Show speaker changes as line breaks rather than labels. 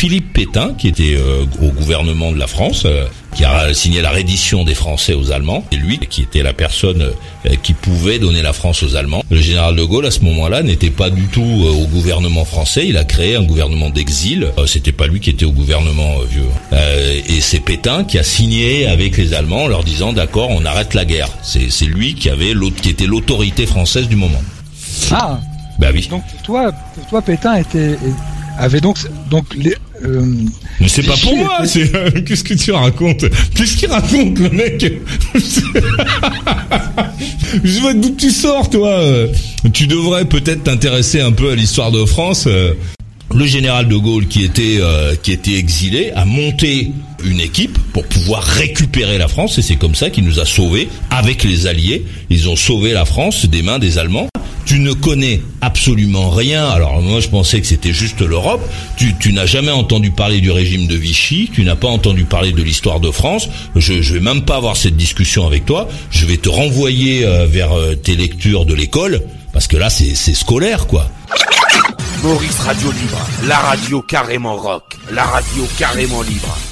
Philippe Pétain, qui était au gouvernement de la France, qui a signé la reddition des Français aux Allemands. C'est lui qui était la personne qui pouvait donner la France aux Allemands. Le général de Gaulle, à ce moment-là, n'était pas du tout au gouvernement français. Il a créé un gouvernement d'exil. C'était pas lui qui était au gouvernement vieux. Et c'est Pétain qui a signé avec les Allemands, en leur disant d'accord, on arrête la guerre. C'est lui qui était l'autorité française du moment.
Ah.
Bah oui.
Donc pour toi, Pétain avait donc les.
Mais c'est pas pour moi, qu'est-ce que tu racontes? Qu'est-ce qu'il raconte, le mec? Je vois d'où tu sors, toi. Tu devrais peut-être t'intéresser un peu à l'histoire de France. Le général de Gaulle, qui était exilé, a monté une équipe pour pouvoir récupérer la France, et c'est comme ça qu'il nous a sauvés avec les Alliés. Ils ont sauvé la France des mains des Allemands. Tu ne connais absolument rien. Alors moi je pensais que c'était juste l'Europe. Tu n'as jamais entendu parler du régime de Vichy. Tu n'as pas entendu parler de l'histoire de France. Je vais même pas avoir cette discussion avec toi. Je vais te renvoyer vers tes lectures de l'école, parce que là c'est scolaire, quoi.
Maurice Radio Libre, la radio carrément rock, la radio carrément libre.